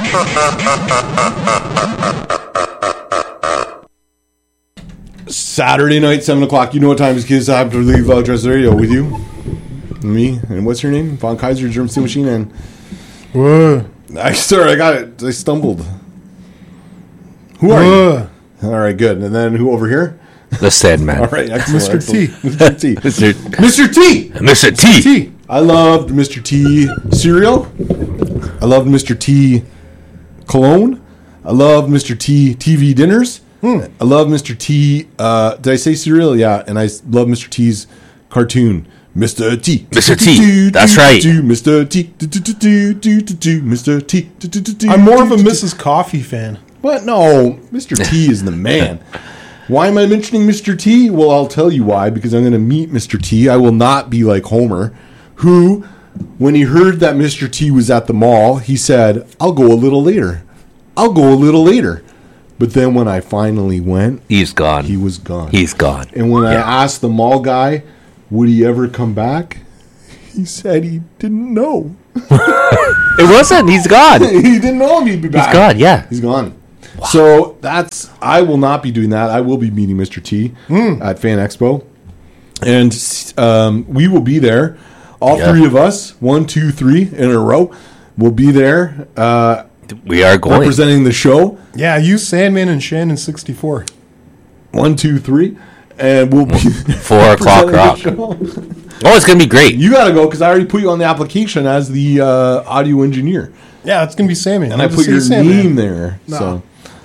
Saturday night, 7 o'clock. You know what time it is, kids. I have to leave Dress Radio with you. Me. And what's your name? Von Kaiser, German Steel Machine. And Whoa. Sorry, I got it. I stumbled. Who are you? All right, good. And then who over here? The Sandman. All right, excellent. Mr. T. Mr. T. Mr. T. Mr. T. I loved Mr. T cereal. I loved Mr. T cologne. I loved Mr. T TV dinners. I love Mr. T. Did I say cereal? Yeah, and I love Mr. T's cartoon. Mr. T. Mr. T. That's right. Mr. T. Mr. T. I'm more of a Mrs. Coffee fan. What? No, Mr. T is the man. Why am I mentioning Mr. T? Well, I'll tell you why. Because I'm going to meet Mr. T. I will not be like Homer, who, when he heard that Mr. T was at the mall, he said, "I'll go a little later. I'll go a little later." But then when I finally went, He's gone. he was gone. He's gone. And when I asked the mall guy, would he ever come back? He said he didn't know. It wasn't. He's gone. He didn't know he'd be back. He's gone, yeah. He's gone. Wow. So I will not be doing that. I will be meeting Mr. T at Fan Expo. And we will be there. All three of us, 1, 2, 3 in a row, will be there. We are going. Representing the show. Yeah, you, Sandman, and Shannon 64. 1, 2, 3. And we'll be 4 o'clock rock. Oh, it's going to be great. You got to go because I already put you on the application as the audio engineer. Yeah, it's going to be Sandman. And I put your name there. No. So.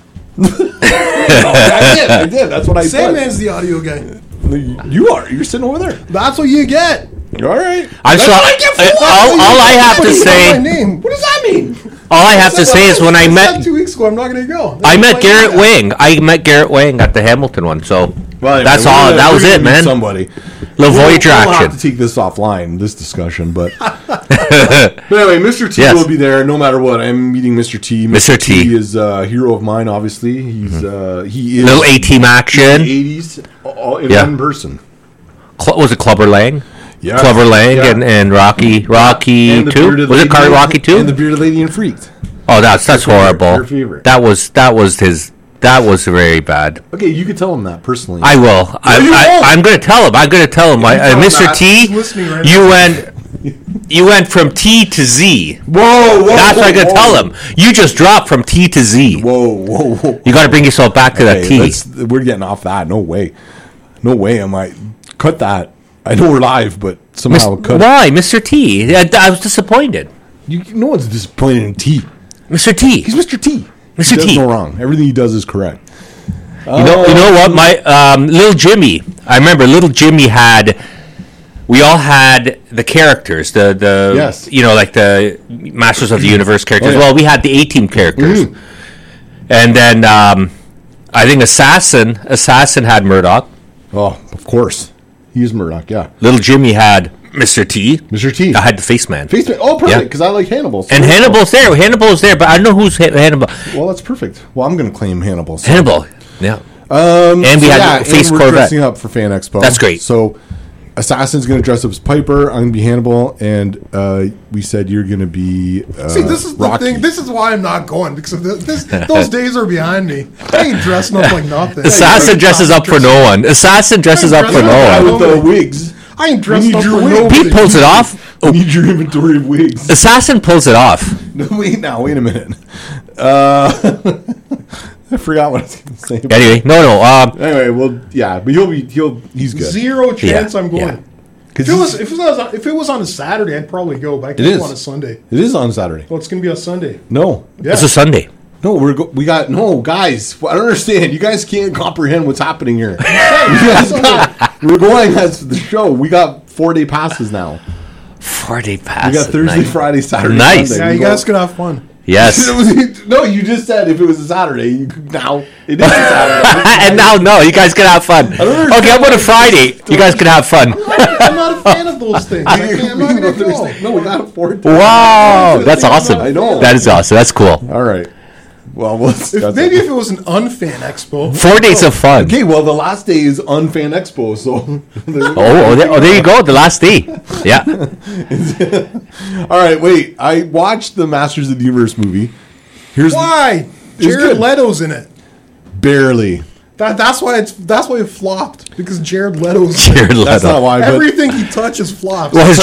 I did. That's what I said. Sandman's the audio guy. You are. You're sitting over there. That's what you get. All right. I'm sorry. All I have to say. My name. What does that mean? All I have to say is when I met 2 weeks ago, I'm not going to go. I met Garrett Wang. I met Garrett Wang at the Hamilton one. So that's all. That was it, man. Somebody. The Voyager action. We'll have to take this offline, this discussion, but anyway, Mr. T will be there no matter what. I'm meeting Mr. T. Mr. T is a hero of mine. Obviously, he is little A-Team action. 80s in one person. Was it Clubber Lang? Yeah, Clubber Lang and Rocky 2. Was it Rocky 2? And the Bearded Lady and Freaked. Oh, that's horrible. Your favorite. That was very bad. Okay, you could tell him that personally. I will. I'm going to tell him. Mr. T, you went from T to Z. Whoa. That's what I'm going to tell him. You just dropped from T to Z. Whoa. You got to bring yourself back to that T. We're getting off that. No way. I might cut that. I know we're live, but somehow cut it. Why, Mr. T? I was disappointed. No one's disappointed in T. Mr. T. He's Mr. T. Mr. He T. does no wrong. Everything he does is correct. You know what? My little Jimmy. I remember little Jimmy had. We all had the characters, the yes. Like the Masters of the Universe characters. Oh, yeah. Well, we had the A-Team characters, and then I think Assassin had Murdoch. Oh, of course, he is Murdoch. Yeah. Little Jimmy had Mr. T. I had the Face Man. Oh, perfect, because I like Hannibal. So and Hannibal's there, but I don't know who's Hannibal. Well, that's perfect. Well, I'm going to claim Hannibal. So. Hannibal, yeah. And we had Face Corvette. Dressing up for Fan Expo. That's great. So, Assassin's going to dress up as Piper. I'm going to be Hannibal, and we said you're going to be See, this is Rocky. the thing. This is why I'm not going, because those days are behind me. I ain't dressing up like nothing. Assassin dresses up for no one. Assassin dresses up for no one. With the wigs. I ain't dressed up for nobody. Pete pulls it off. I need your inventory of wigs. Assassin pulls it off. No, wait a minute. I forgot what I was going to say. Anyway, anyway, well, yeah, but he's good. Zero chance I'm going. Yeah. If it was on a Saturday, I'd probably go, but I can't go on a Sunday. It is on Saturday. Well, it's going to be on Sunday. No. Yeah. It's a Sunday. No, guys. I don't understand. You guys can't comprehend what's happening here. We're going as the show. We got 4-day passes now. 4-day passes. We got Thursday, Friday, Saturday, nice. Sunday. Yeah, you guys can have fun. Yes. No, you just said if it was a Saturday. Now it is a Saturday. And now, no, you guys can have fun. Okay, I'm going to Friday. You guys can have fun. I'm not a fan of those things. I'm not going to go. No, we got a 4-day. Wow, that's awesome. I know. That is awesome. That's cool. All right. Well, maybe if it was an unfan expo. 4 days of fun. Okay, well, the last day is unfan expo, so. There you go. The last day. Yeah. All right, wait. I watched the Masters of the Universe movie, Why? It's Jared good. Leto's in it. Barely. That's why it flopped, because Jared Leto's in it. Jared Leto. That's not why. But Everything he touches flops. Well, his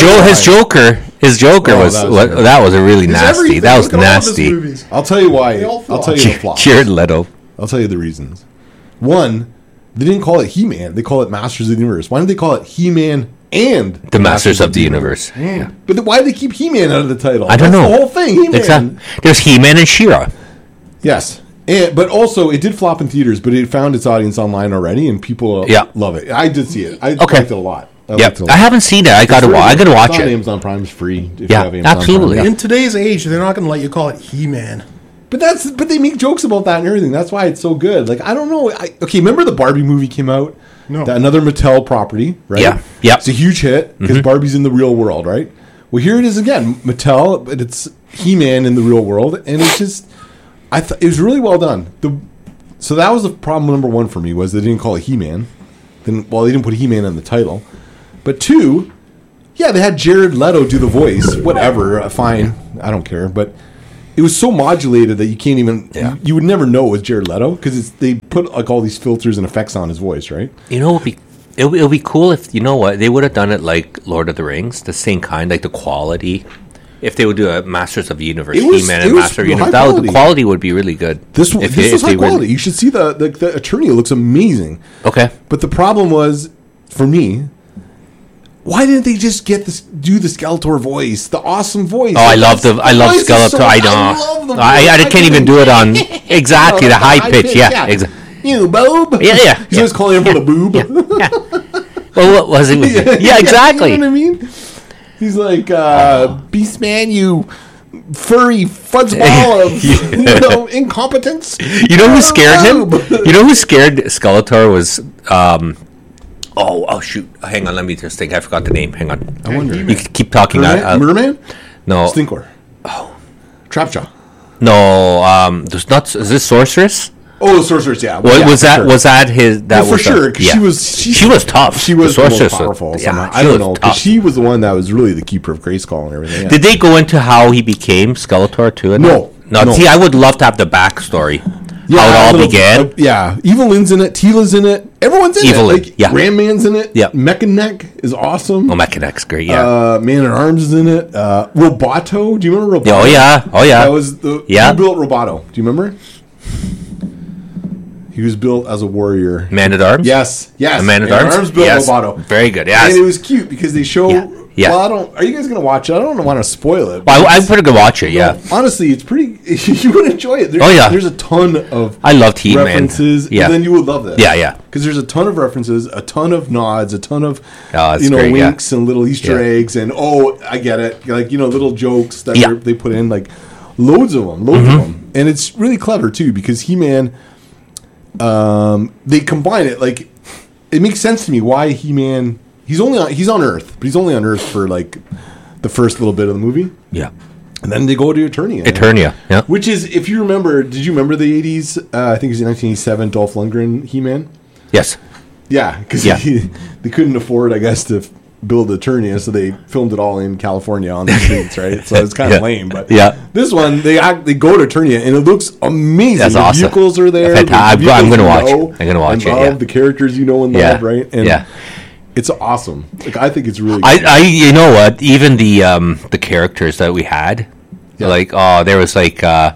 Joker Oh, was that was that was a really He's nasty. everything. That was Look at all of his nasty. movies. I'll tell you why. They all I'll tell you the flop. Jared Leto. I'll tell you the reasons. One, they didn't call it He-Man. They call it Masters of the Universe. Why didn't they call it He-Man and The Masters of the Universe. Yeah. But then why did they keep He-Man out of the title? I don't That's know. the whole thing. He-Man. Exactly. There's He-Man and She-Ra. Yes. But also, it did flop in theaters, but it found its audience online already, and people love it. I did see it. I liked it a lot. Yep. I haven't seen it. I gotta watch It's watch on it. Amazon Prime is free. If Yeah, you have Amazon absolutely. Prime. In today's age, they're not going to let you call it He-Man. But they make jokes about that and everything. That's why it's so good. Like, I don't know. Okay, remember the Barbie movie came out? No. Another Mattel property, right? Yeah. Yep. It's a huge hit because Barbie's in the real world, right? Well, here it is again, Mattel, but it's He-Man in the real world, and it's just, it was really well done. So that was the problem number one for me, was they didn't call it He-Man. They didn't put He-Man in the title. But two, yeah, they had Jared Leto do the voice. Whatever, fine, I don't care. But it was so modulated that you can't even, you would never know it was Jared Leto because they put like all these filters and effects on his voice, right? You know, it'll be cool if, you know what, they would have done it like Lord of the Rings, the same kind, like the quality. If they would do a Masters of the Universe, He-Man and Master of the Universe, the quality would be really good. This was high quality. You should see the attorney looks amazing. Okay. But the problem was, for me, why didn't they just do the Skeletor voice, the awesome voice? Oh, I love Skeletor. I know. I can't even do it on exactly the high pitch. Yeah, exactly. You boob. Yeah. He's always calling him for the boob. Well, what was it? Yeah, exactly. You know what I mean? He's like, Beastman, you furry fuzzball of incompetence. You know who scared him? You know who scared Skeletor was. Oh shoot! Hang on, let me just think. I forgot the name. Hang on. I wonder. You can keep talking. Merman? No. Stinkor. Oh. Trapjaw. No. There's not. Is this Sorceress? Oh, the Sorceress. Yeah. Was that his? That for was sure. Because she was tough. She was the Sorceress. most powerful. Yeah, I don't know. Because she was the one that was really the keeper of Grayskull and everything. Yeah. Did they go into how he became Skeletor too? No. See, I would love to have the backstory. Yeah, how it all began. Yeah, Evelyn's in it. Tila's in it. Everyone's in Evelyn, it. Like, yeah. Ram Man's in it. Yeah. Mechaneck is awesome. Oh, Mechanek's great. Yeah. Man at Arms is in it. Roboto. Do you remember Roboto? Oh yeah. That was the. Yeah. Who built Roboto? Do you remember? He was built as a warrior. Man at Arms. Yes. A Man at Arms built yes. Roboto. Very good. Yes. And it was cute because they show. Yeah. Well, are you guys gonna watch it? I don't want to spoil it. I'm pretty good watch it. Yeah. Honestly, it's pretty. You would enjoy it. There's a ton of. I loved He-Man. References. Yeah. And then you would love this. Yeah. Because there's a ton of references, a ton of nods, a ton of great, winks and little Easter eggs, and I get it, like little jokes that they put in, like loads of them, and it's really clever too because He-Man. They combine it like it makes sense to me why He-Man. He's on Earth, but he's only on Earth for like the first little bit of the movie. Yeah. And then they go to Eternia. Yeah. Which is, if you remember, did you remember the 80s? I think it was in 1987, Dolph Lundgren He-Man. Yes. Yeah, because they couldn't afford, I guess, to build Eternia, so they filmed it all in California on the streets, right? So it's kind of lame, but this one they go to Eternia and it looks amazing. That's the awesome. vehicles are there. I'm going to watch it. I'm going to watch it. Yeah, the characters you know and love, right? And yeah. It's awesome. Like I think it's really good. I you know what? Even the characters that we had, like there was like the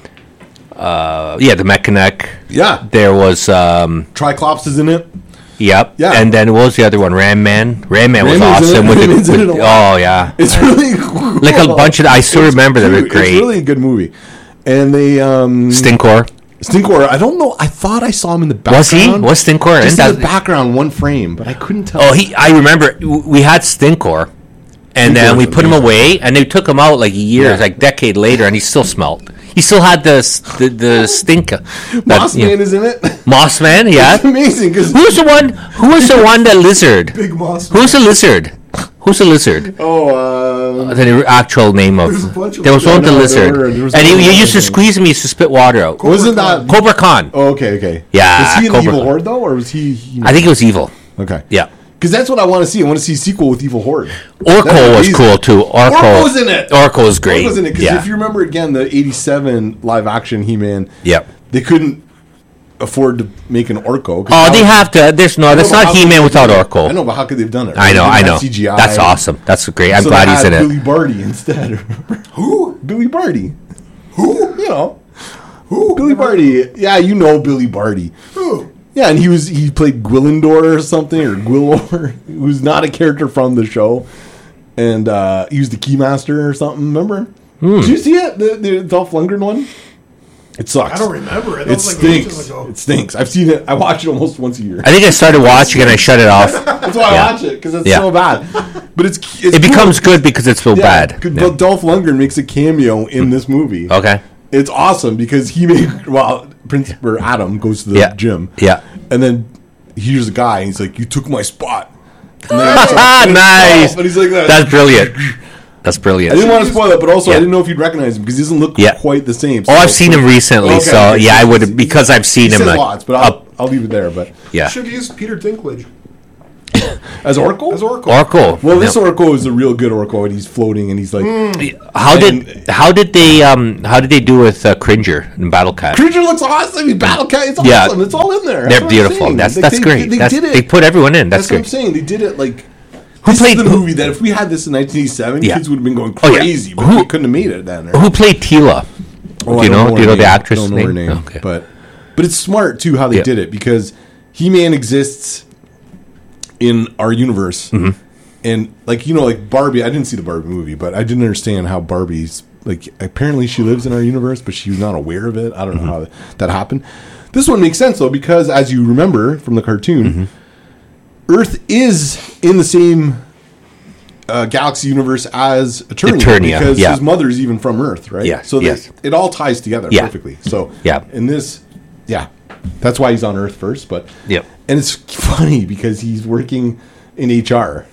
Mechaneck. Yeah. There was Triclops is in it. Yep. Yeah. And then what was the other one? Ram Man. Ram Man was awesome. It's really cool. Like a bunch of. I still remember they were great. It's really a good movie. And they Stinkor, I don't know. I thought I saw him in the background. Was Stinkor just in the background, one frame, but I couldn't tell. I remember we had Stinkor, and then we put him away, and they took him out like years, like decade later, and he still smelled. He still had the stink. Mossman is in it. Mossman, yeah. It's amazing. Who was the one that lizard? Big Moss. Who's the lizard? Who's the lizard? The actual name of. There was one with the lizard, and he used to squeeze him. He used to spit water out. Wasn't that Cobra Khan? Oh, okay. Yeah, Was he in the Cobra evil Khan. horde though, or was he? I think it was evil. Okay. Yeah. Because that's what I want to see. I want to see a sequel with Evil Horde. Orko was cool too. Orko was in it. Orko was great. Orko was in it because if you remember again the '87 live action He-Man. Yep. They couldn't afford to make an Orko. Oh, they have to. That's not He-Man without Orko. I know, but how could they have done it? I know. CGI. That's awesome. That's great. I'm so glad he's in it. Billy Barty instead. Who? Billy Barty. Who? You know. Who? Billy Barty. Yeah, you know Billy Barty. Who? Yeah, and he played Gwillendor or something, or Gwillor, who's not a character from the show. And he was the Keymaster or something, remember? Did you see it? The Dolph Lundgren one? It sucks. I don't remember it. It stinks. It stinks. I've seen it. I watch it almost once a year. I think I started watching and I shut it off. That's why I watch it, because it's so bad. But it becomes good because it's so bad. But Dolph Lundgren makes a cameo in this movie. Okay. It's awesome because he made Prince or Adam goes to the gym. Yeah. And then he hears a guy and he's like, "You took my spot." Nice. But he's like, that's brilliant. That's brilliant. I didn't want to spoil it, but also I didn't know if you'd recognize him because he doesn't look quite the same. So I've seen him recently, I would have, because I've seen him. Like, lots, but I'll leave it there. But yeah, should have used Peter Dinklage as Orko. Orko. Well, this Orko is a real good Orko, and he's floating, and he's like, How did they do with Cringer in Battle Cat? Cringer looks awesome. Battle Cat, it's awesome. It's all in there. They're beautiful. That's great. They put everyone in. That's great. What I'm saying. They did it like. This is the movie that if we had this in 1987, kids would have been going crazy, but we couldn't have made it then. Who played Teela? Do you know the actress' name? I don't know her name. Okay. But it's smart, too, how they did it, because He-Man exists in our universe. Mm-hmm. And, like Barbie, I didn't see the Barbie movie, but I didn't understand how Barbie's, apparently she lives in our universe, but she was not aware of it. I don't know how that happened. This one makes sense, though, because as you remember from the cartoon, Earth is in the same galaxy universe as Eternia because his mother's even from Earth, right? Yeah. So it all ties together perfectly. So in this, that's why he's on Earth first. But and it's funny because he's working in HR.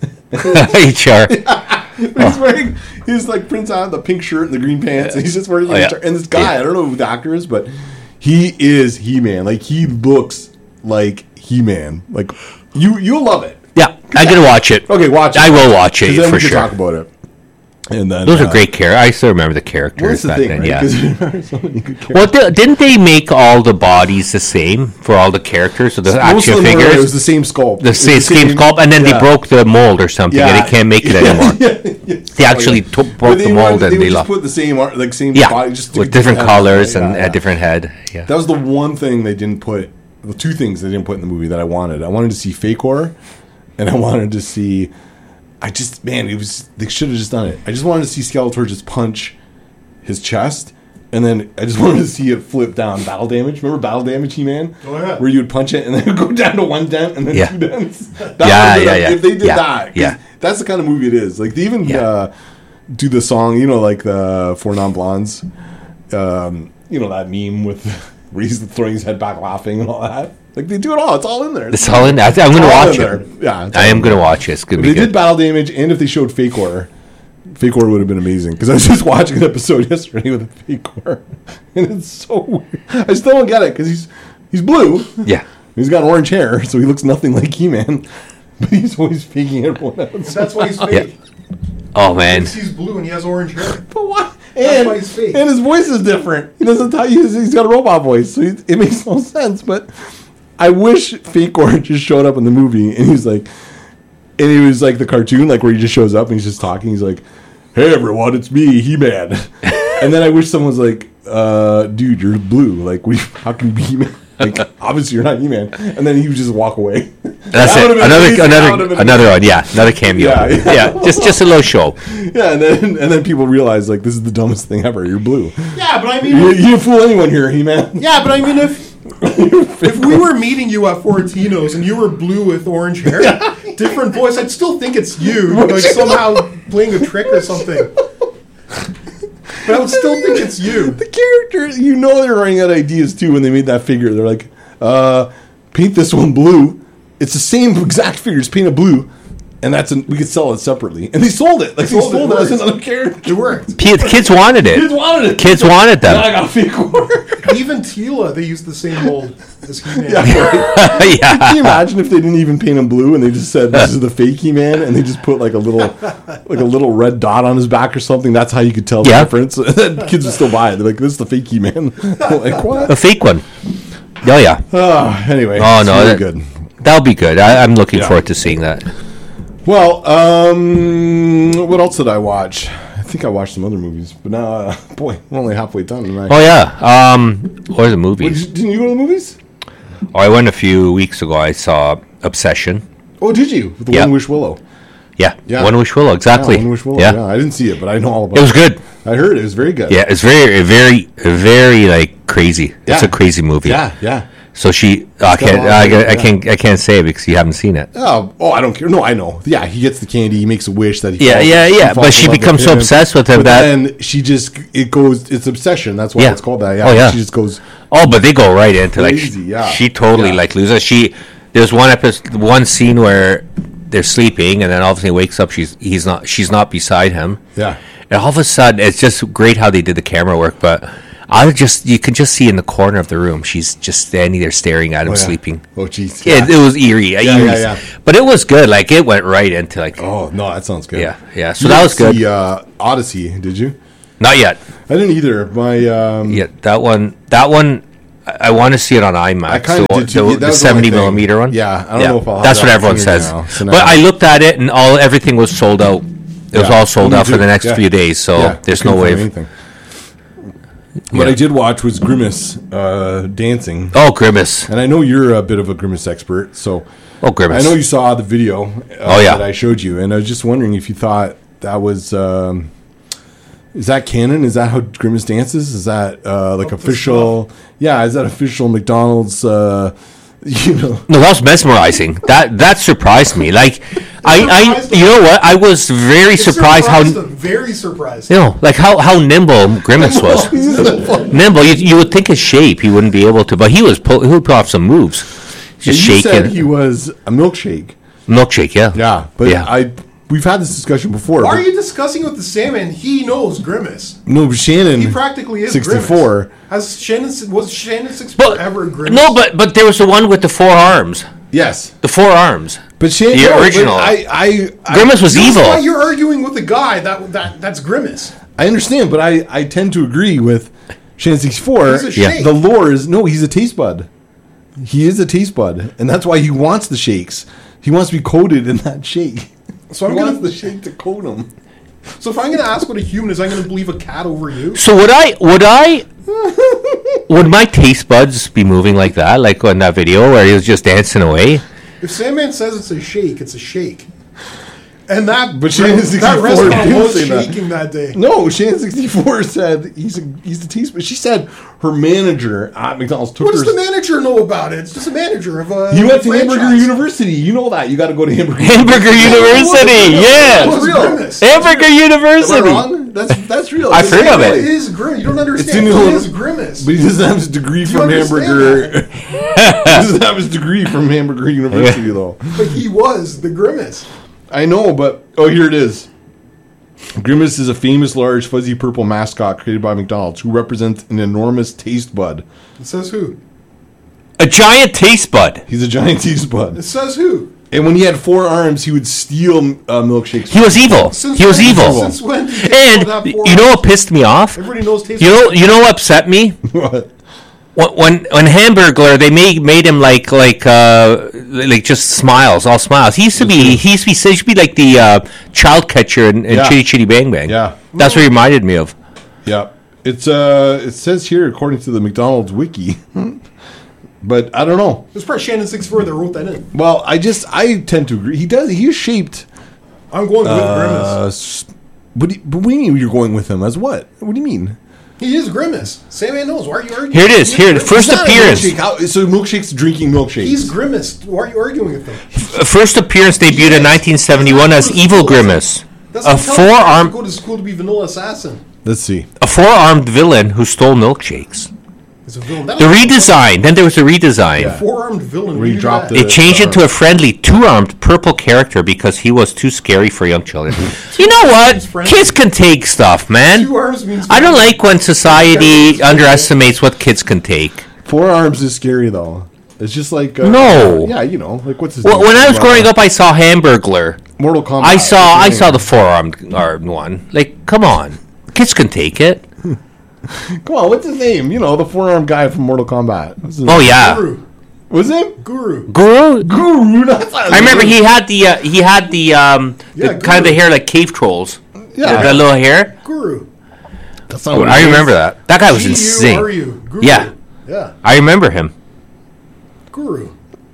HR. He's wearing Prince Adam, the pink shirt and the green pants, and he's just wearing HR. And this guy, I don't know who the actor is, but he is He-Man. He looks like He-Man. You'll love it. Yeah, I'm gonna watch it. Okay, watch it. I will watch it then for we can sure. Talk about it. And then those are great characters. I still remember the characters back then. Yeah. So many good characters. Well, didn't they make all the bodies the same for all the characters? So the action figures, it was the same sculpt. The same sculpt, and then they broke the mold or something, and they can't make it anymore. They actually broke the mold, and they just put the same body, just with different colors and a different head. Yeah, that was the one thing they didn't put. The two things they didn't put in the movie that I wanted. I wanted to see Fakor, and I wanted to see. They should have just done it. I just wanted to see Skeletor just punch his chest, and then I just wanted to see it flip down. Battle Damage. Remember Battle Damage, He-Man? Oh, yeah. Where you would punch it, and then it would go down to one dent, and then two dents. If they did that, that's the kind of movie it is. They even do the song, the Four Non-Blondes. That meme with where he's throwing his head back laughing and all that. They do it all. It's all in there. It's all in there. I'm going to watch it. Yeah, I am going to watch it. It's going to be good. They did Battle Damage, and if they showed Fakor would have been amazing. Because I was just watching an episode yesterday with Fakor, and it's so weird. I still don't get it, because he's blue. Yeah. He's got orange hair, so he looks nothing like He-Man. But he's always faking everyone else. That's why he's fake. Yeah. Oh, man. He's blue and he has orange hair. But what? That's why he's fake. And his voice is different. He doesn't tell you he's got a robot voice, so it makes no sense. But I wish Fakor just showed up in the movie, and he was like the cartoon, where he just shows up and he's just talking. He's like, "Hey everyone, it's me, He-Man." And then I wish someone was like, "Dude, you're blue. How can you be He-Man? Obviously you're not He-Man." And then he would just walk away. That's it. Another one. Yeah, another cameo. Yeah. Just a little show. Yeah, and then people realize this is the dumbest thing ever. You're blue. Yeah, but I mean, you didn't fool anyone here, He-Man. Yeah, but I mean, if we were meeting you at Fortino's and you were blue with orange hair, different voice, I'd still think it's you, somehow playing a trick or something. But I would still think it's you. The character, they're running out of ideas too when they made that figure. They're like, paint this one blue. It's the same exact figure, just paint it blue. And we could sell it separately. And they sold it. Like, they sold it as another character. It worked. Kids wanted it. Kids wanted them. Yeah, I got a fake one. Even Tila, they used the same mold as He-Man. Yeah. Yeah. Can you imagine if they didn't even paint him blue and they just said this is the fake He-Man and they just put like a little red dot on his back or something? That's how you could tell the difference. And then kids would still buy it. They're like, this is the fake He-Man. Like, what? A fake one. Oh yeah. Anyway. Oh no, really good. That'll be good. I'm looking forward to seeing that. Well, what else did I watch? I think I watched some other movies, but now, boy, we're only halfway done tonight. Oh yeah. What are the movies? Didn't you go to the movies? Oh, I went a few weeks ago. I saw Obsession. Oh, did you? With the One Wish Willow. Yeah. One Wish Willow. Exactly. One Wish Willow. Yeah. I didn't see it, but I know all about it. It was good. I heard it was very good. Yeah, it's very, very, very like crazy. Yeah. It's a crazy movie. Yeah. So I can't say it because you haven't seen it. Oh, I don't care. No, I know. Yeah, he gets the candy. He makes a wish that he. Yeah. But she becomes so obsessed with him that then it's obsession. That's why it's called that. Yeah. Oh yeah. She just goes. Oh, but they go right into crazy, she totally loses. There's one scene where they're sleeping and then all of a sudden he wakes up. She's not beside him. Yeah. And all of a sudden it's just great how they did the camera work, but. You can just see in the corner of the room, she's just standing there staring at him sleeping. Oh, jeez. Yeah. It was eerie. Yeah. But it was good. Like, it went right into, like... Oh, no, that sounds good. Yeah. So that was good. The Odyssey, did you? Not yet. I didn't either. Yeah, that one, I want to see it on IMAX. I kind of did too. The 70mm one? Yeah, I don't know if I'll have That's what everyone says. But I looked at it, and everything was sold out. It was all sold out for the next few days, so there's no way of... What I did watch was Grimace dancing. Oh, Grimace! And I know you're a bit of a Grimace expert, so Grimace! I know you saw the video that I showed you, and I was just wondering if you thought that was is that canon? Is that how Grimace dances? Is that like official? Yeah, is that official McDonald's? No, that was mesmerizing. That surprised me. Like, you know what? I was very surprised how very surprised. Like how nimble Grimace was. Nimble. You would think his shape he wouldn't be able to, but he would pull off some moves. Just shaking. Said he was a milkshake. Milkshake, yeah. Yeah, but we've had this discussion before. Why are you discussing with the Sandman? He knows Grimace. No, but Shannon. He practically is 64. Grimace. Was Shannon 64 ever Grimace? No, but there was the one with the 4 arms. Yes, the 4 arms. But Shannon, the original. Grimace was evil. That's why you're arguing with the guy that's Grimace. I understand, but I tend to agree with Shannon 64. He's a shake. The lore is he's a taste bud. He is a taste bud, and that's why he wants the shakes. He wants to be coated in that shake. So he wants the shake to coat him. So if I'm going to ask what a human is, I'm going to believe a cat over you. So would my taste buds be moving like that, like on that video where he was just dancing away? If Sandman says it's a shake, it's a shake. And that restaurant was shaking that day. No, Shannon 64 said he's the taste bud. She said her manager at McDonald's took her. What does the manager know about it? It's just a manager of a. He went to Hamburger University. You know that. You got to go to Hamburger University. Yeah, that's real. Hamburger University. Am I wrong? That's real. I've heard of it. It is Grimace. You don't understand. It is Grimace. But he doesn't have his degree from Hamburger. He doesn't have his degree from Hamburger University though. But he was the Grimace. I know, but here it is. Grimace is a famous, large, fuzzy purple mascot created by McDonald's who represents an enormous taste bud. It says who? A giant taste bud. He's a giant taste bud. It says who? And when he had 4 arms, he would steal milkshakes. He was evil. He was evil. Since when? And you know what pissed me off? Everybody knows taste. You know what upset me? What? When Hamburglar, they made him like just smiles, all smiles. He should be like the child catcher in Chitty Chitty Bang Bang. Yeah, that's what he reminded me of. Yeah, it says here according to the McDonald's wiki, but I don't know. It's probably Shannon 64 that wrote that in. Well, I tend to agree. He is shaped. I'm going with Grimace. But what do you mean you're going with him as what? What do you mean? He is Grimace. Sandman knows. Why are you arguing? Here it is. Here, the first appearance. So Milkshake's drinking milkshakes. He's Grimace. Why are you arguing with him? First appearance debuted in 1971 as Evil Grimace. A 4-armed. Go to school to be Vanilla Assassin. Let's see. A 4-armed villain who stole milkshakes. It's a villain. The redesign. Then there was a redesign. Yeah. Four-armed villain. Where you dropped They changed it to a friendly, two-armed purple character because he was too scary for young children. You know what? Kids can take stuff, man. 2 arms means I don't like when society underestimates what kids can take. 4 arms is scary though. It's just like No. yeah, you know, like what's his Well, name? when I was growing up, I saw Hamburglar. Mortal Kombat. I saw the four-armed one. Like, come on, kids can take it. Come on, what's his name? You know, the 4-armed guy from Mortal Kombat. What's his Oh name? yeah, Guru. Was it Guru. Guru. Guru? That's not I remember he had the Guru. kind of the hair like cave trolls. Yeah. That little hair. Guru. That's not what I it remember is. that. That guy was G-U-R-U. insane. Guru. Yeah, Yeah. I remember him. Guru.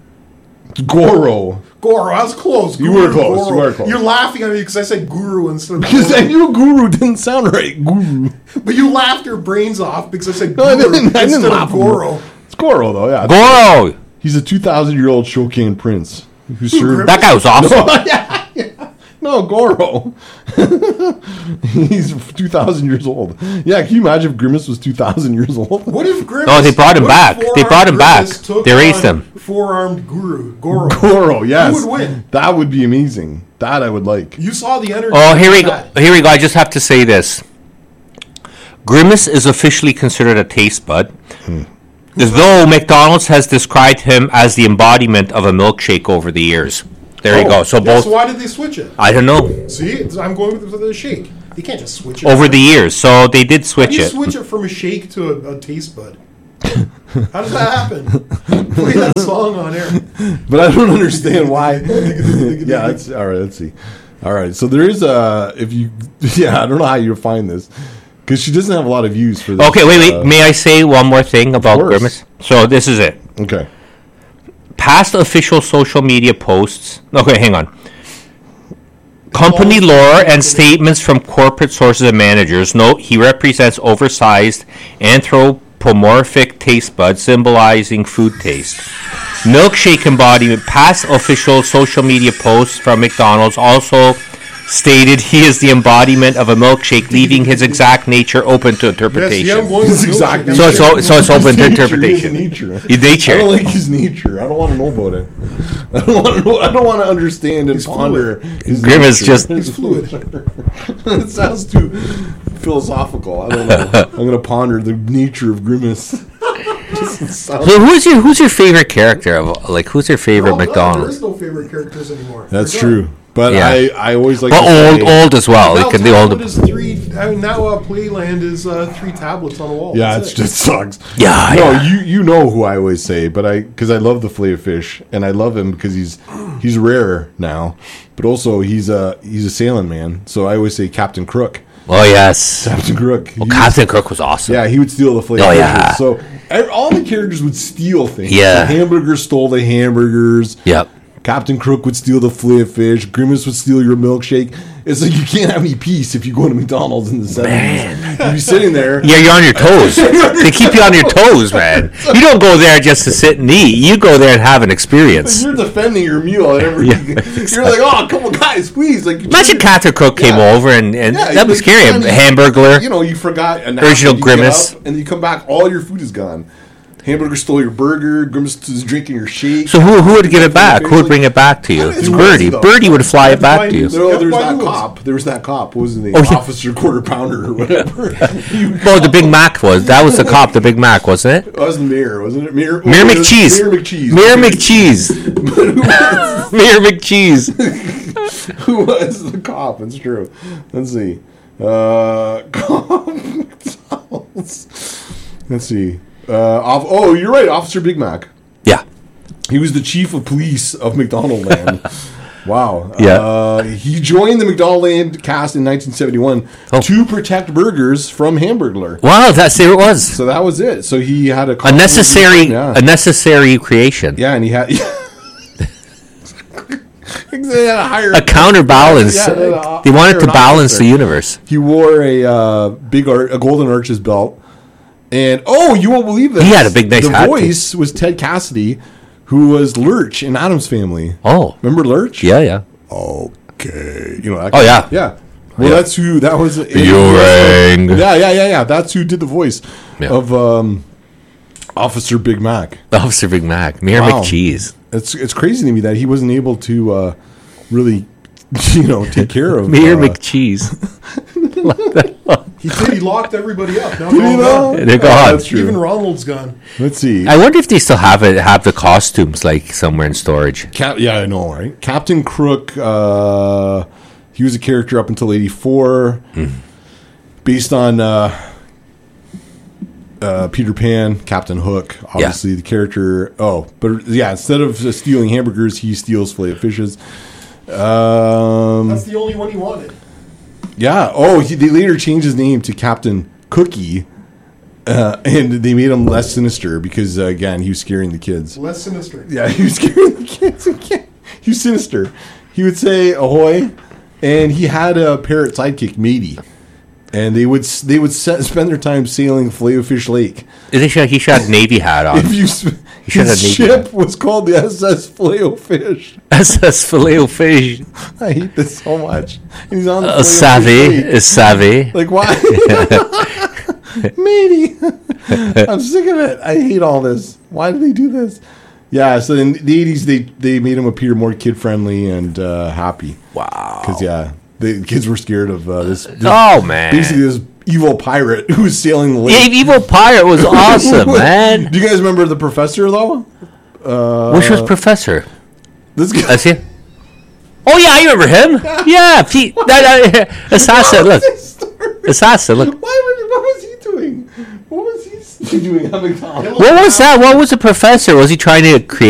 Goro. Goro. I was close. You Guru, were close, Goro. you were close. You're laughing at me because I said Guru instead of Because I Goro. knew Guru didn't sound right. Guru. But you laughed your brains off because I said No, I Guru didn't instead laugh. of Goro. It's Goro though. Yeah. Goro. He's a 2,000-year-old Shokan prince who served. That guy was awesome. No, Goro. He's 2,000 years old. Yeah, can you imagine if Grimace was 2,000 years old? What if Grimace... No, they brought him what if back. They brought him four-armed back. Grimace took They raised on him. Four-armed Goro. Goro, yes. Who would win? That would be amazing. That I would like. You saw the energy. Oh, here we of go. that. Here we go. I just have to say this. Grimace is officially considered a taste bud, though McDonald's has described him as the embodiment of a milkshake over the years. There you go. So Yeah, both. so why did they switch it? I don't know. See, I'm going with the shake. You can't just switch it. Over the years, so they did How switch do you it. switch it from a shake to a taste bud? How does that happen? Play that song on air. But I don't understand why. Yeah, that's, all right, let's see. All right, so there is a, if you, yeah, I don't know how you find this, because she doesn't have a lot of views for this. Okay, wait. May I say one more thing about course. Grimace? So this is it. Okay. Past official social media posts. Okay, hang on. Company lore and statements from corporate sources and managers note he represents oversized anthropomorphic taste buds symbolizing food taste. Milkshake embodiment. Past official social media posts from McDonald's also stated he is the embodiment of a milkshake, leaving his exact nature open to interpretation. Yes, yeah, I'm going His with exact milkshake. So it's open to His interpretation. nature. His nature. I don't like his nature. I don't want to know about it. I don't want to know. I don't want to understand and ponder. His Grimace nature. just- It's fluid. It sounds too philosophical. I don't know. I'm going to ponder the nature of Grimace. Doesn't sound- So who's your favorite character of who's your favorite No, there McDonald's? is no favorite characters anymore. That's They're true. gone. But Yeah. I always like. But to say- old as well. Now Like the Tablet old. is three. I mean, now Playland is 3 tablets on a wall. Yeah, That's it just sucks. Yeah, no, yeah. you know who I always say, but because I love the Filet Fish, and I love him because he's rare now, but also he's a sailing man. So I always say Captain Crook. Oh yes. Captain Crook. He was- Captain Cook was awesome. yeah, he would steal the Filet Oh, Fishes. yeah. So all the characters would steal things. Yeah. The hamburgers stole the hamburgers. Yep. Captain Crook would steal the Filet Fish. Grimace would steal your milkshake. It's like you can't have any peace if you go to McDonald's in the 70s. You'd be sitting there. Yeah, you're on your toes. They keep you on your toes, man. You don't go there just to sit and eat. You go there and have an experience. You're defending your meal. And you're like, oh, come on, guys, please. Like, Imagine Captain Cook came Yeah. over and Yeah, that was like, scary. and A Hamburglar. You know, you forgot an Original apple, you get Grimace. up, and you come back, all your food is gone. Hamburger stole your burger. Grimace is drinking your shake. So who would give it back? Who would bring it back to you? It's Birdie. Birdie would fly it back to you. There was Why that was- cop. There was that cop. What was his name? Oh, yeah. Officer Quarter Pounder or whatever. Well, the Big Mac that was the cop, the Big Mac, wasn't it? That was the mayor, wasn't it? Mayor Mayor it was McCheese. Mayor McCheese. Mayor McCheese. Mayor McCheese. Who was the cop? It's true. Let's see. Cop McDonald's. Let's see. You're right. Officer Big Mac. Yeah. He was the chief of police of McDonald Land. Wow. Yeah. He joined the McDonald Land cast in 1971 to protect burgers from Hamburglar. Wow, there it was. So that was it. So he had A necessary Yeah. creation. Yeah, and he had. They had a higher A counterbalance. Yeah, They wanted to hire an balance officer. the universe. He wore a golden arches belt, and you won't believe this. He had a big, nice The hat, too. voice was Ted Cassidy, who was Lurch in Addams Family. Oh. Remember Lurch? Yeah, yeah. Okay. You know that Oh, guy? yeah. Yeah. Well, Yeah. that's who. That was. You rang. Yeah. That's who did the voice Yeah. of Officer Big Mac. Officer Big Mac. Mayor Wow. McCheese. It's crazy to me that he wasn't able to really, take care of Mayor McCheese. He said he locked everybody up. Now Did they're he all know? gone. They're gone. That's true. Even Ronald's gone. Let's see. I wonder if they still have the costumes like somewhere in storage. Yeah, I know, right? Captain Crook. He was a character up until '84, based on Peter Pan, Captain Hook. Obviously, the character. Oh, but yeah, instead of stealing hamburgers, he steals filet-o-fishes. That's the only one he wanted. Yeah. Oh, they later changed his name to Captain Cookie, and they made him less sinister because again, he was scaring the kids. Less sinister. Yeah, he was scaring the kids again. He was sinister. He would say ahoy, and he had a parrot sidekick, Matey, and they would spend their time sailing Filet-O-Fish Lake. He should have Navy hat on. If you should his have ship was called the SS Filet-O-Fish. SS Filet-O-Fish. I hate this so much. And he's on the Savvy. Savvy. Like why? Matey. I'm sick of it. I hate all this. Why do they do this? Yeah, so in the 80s, they made him appear more kid-friendly and happy. Wow. Because, the kids were scared of this. Oh, man. Basically, this evil pirate who was sailing the lake. Yeah, Evil Pirate was awesome, man. Do you guys remember the professor, though? Which was Professor? This guy. That's him? Oh, yeah, I remember him. Yeah. Assassin, look. Assassin, look. What was he doing? What was he doing at McDonald's? What was that? What was the professor? Was he trying to create